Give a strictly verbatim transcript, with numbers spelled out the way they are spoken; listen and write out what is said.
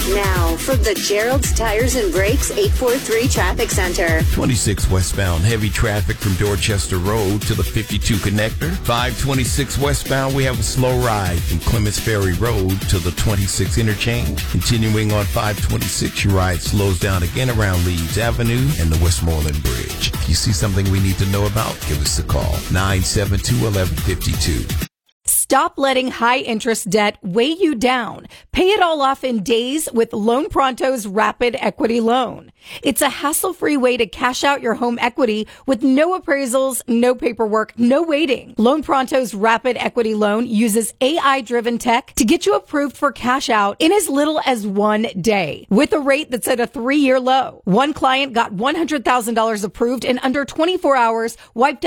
Now, from the Gerald's Tires and Brakes eight four three Traffic Center. twenty-six westbound, heavy traffic from Dorchester Road to the fifty-two connector. five twenty-six westbound, we have a slow ride from Clements Ferry Road to the twenty-six interchange. Continuing on five twenty-six, your ride slows down again around Leeds Avenue and the Westmoreland Bridge. If you see something we need to know about, give us a call. nine seven two, one one five two. Stop letting high-interest debt weigh you down. Pay it all off in days with Loan Pronto's Rapid Equity Loan. It's a hassle-free way to cash out your home equity with no appraisals, no paperwork, no waiting. Loan Pronto's Rapid Equity Loan uses A I-driven tech to get you approved for cash out in as little as one day with a rate that's at a three-year low. One client got one hundred thousand dollars approved in under twenty-four hours, wiped